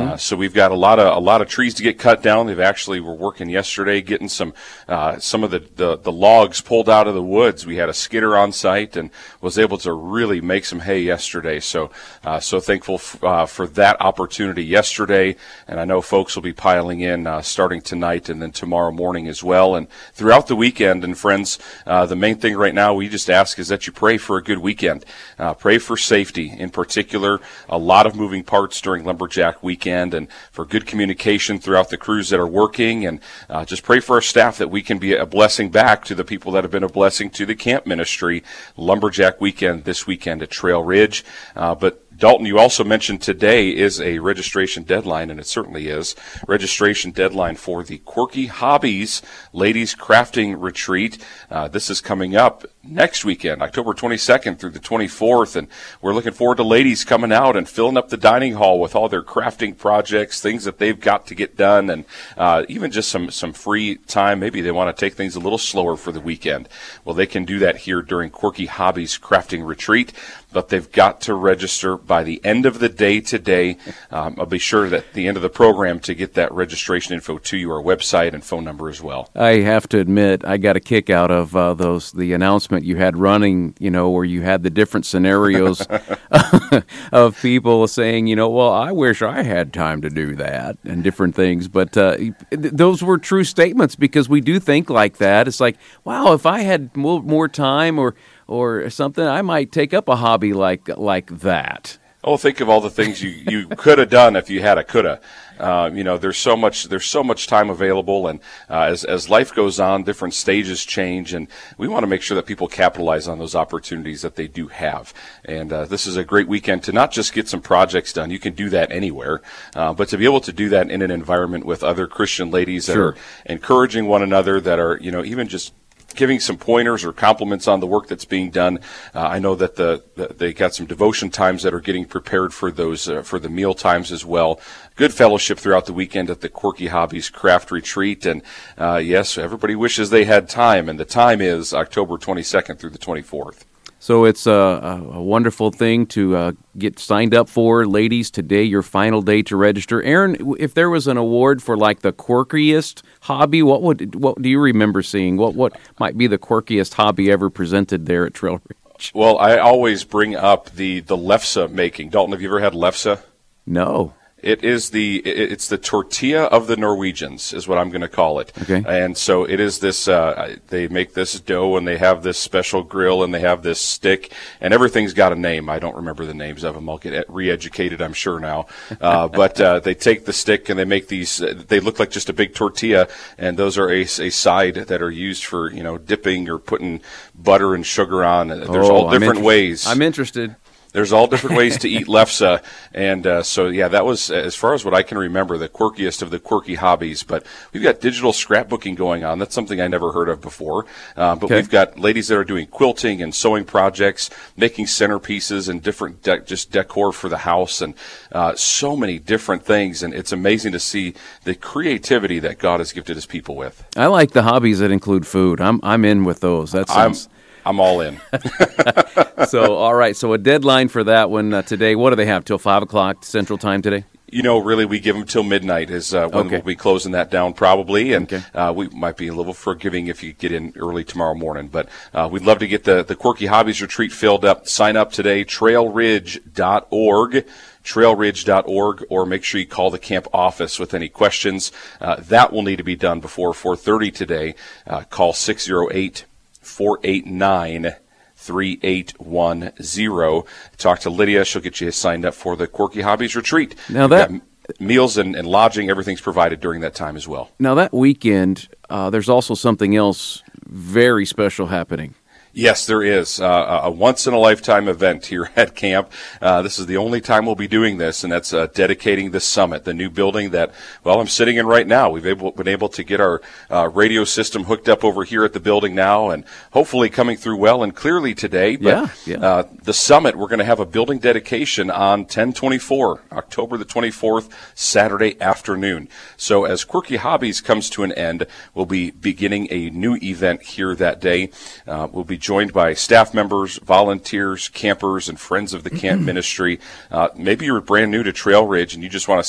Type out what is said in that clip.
So we've got a lot of trees to get cut down. We're working yesterday getting some of the logs pulled out of the woods. We had a skidder on site and was able to really make some hay yesterday. So thankful for that opportunity yesterday. And I know folks will be piling in starting tonight and then tomorrow morning as well. And throughout the weekend, and friends, the main thing right now we just ask is that you pray for a good weekend. Pray for safety in particular. A lot of moving parts during Lumberjack weekend, and for good communication throughout the crews that are working. And just pray for our staff that we can be a blessing back to the people that have been a blessing to the camp ministry. Lumberjack weekend this weekend at Trail Ridge. But Dalton, you also mentioned today is a registration deadline, and it certainly is. Registration deadline for the Quirky Hobbies Ladies Crafting Retreat. This is coming up next weekend, October 22nd through the 24th, and we're looking forward to ladies coming out and filling up the dining hall with all their crafting projects, things that they've got to get done, and even just some free time. Maybe they want to take things a little slower for the weekend. Well, they can do that here during Quirky Hobbies Crafting Retreat, but they've got to register by the end of the day today. I'll be sure that at the end of the program to get that registration info to you, our website and phone number as well. I have to admit, I got a kick out of the announcement you had running, where you had the different scenarios of people saying, well, I wish I had time to do that and different things. But those were true statements, because we do think like that. It's like, wow, if I had more time or something, I might take up a hobby like that. Oh, think of all the things you could have done if you had a coulda. There's so much time available, and as life goes on, different stages change, and we want to make sure that people capitalize on those opportunities that they do have. And this is a great weekend to not just get some projects done. You can do that anywhere, but to be able to do that in an environment with other Christian ladies that are encouraging one another, that are even just giving some pointers or compliments on the work that's being done. I know that they got some devotion times that are getting prepared for those for the meal times as well. Good fellowship throughout the weekend at the Quirky Hobbies Craft Retreat. And yes, everybody wishes they had time, and the time is October 22nd through the 24th. So it's a wonderful thing to get signed up for. Ladies, today, your final day to register. Aaron, if there was an award for like the quirkiest hobby, what do you remember seeing? What might be the quirkiest hobby ever presented there at Trail Ridge? Well, I always bring up the lefse making. Dalton, have you ever had lefse? No. It's the tortilla of the Norwegians is what I'm going to call it. Okay. And so it is this, they make this dough, and they have this special grill, and they have this stick, and everything's got a name. I don't remember the names of them. I'll get re-educated, I'm sure now. But they take the stick and they make these, they look like just a big tortilla, and those are a side that are used for, dipping or putting butter and sugar on. There's all different ways. I'm interested. There's all different ways to eat lefse, and so yeah, that was, as far as what I can remember, the quirkiest of the quirky hobbies. But we've got digital scrapbooking going on. That's something I never heard of before. But we've got ladies that are doing quilting and sewing projects, making centerpieces and different just decor for the house, and so many different things. And it's amazing to see the creativity that God has gifted His people with. I like the hobbies that include food. I'm in with those. That sounds. I'm all in. So, all right. So a deadline for that one today. What do they have, till 5 o'clock Central Time today? Really, we give them till midnight is when we'll be closing that down probably. And we might be a little forgiving if you get in early tomorrow morning. But we'd love to get the Quirky Hobbies Retreat filled up. Sign up today, trailridge.org. trailridge.org, or make sure you call the camp office with any questions. That will need to be done before 4:30 today. Call 608-489-3810. Talk to Lydia. She'll get you signed up for the Quirky Hobbies Retreat. Now that meals and lodging, everything's provided during that time as well. Now that weekend, there's also something else very special happening. Yes, there is a once-in-a-lifetime event here at camp. This is the only time we'll be doing this, and that's dedicating the summit, the new building that, I'm sitting in right now. We've been able to get our radio system hooked up over here at the building now, and hopefully coming through well and clearly today. But the summit, we're going to have a building dedication on 10/24, October the 24th, Saturday afternoon. So as Quirky Hobbies comes to an end, we'll be beginning a new event here that day. We'll be joined by staff members, volunteers, campers, and friends of the camp ministry. Maybe you're brand new to Trail Ridge and you just want to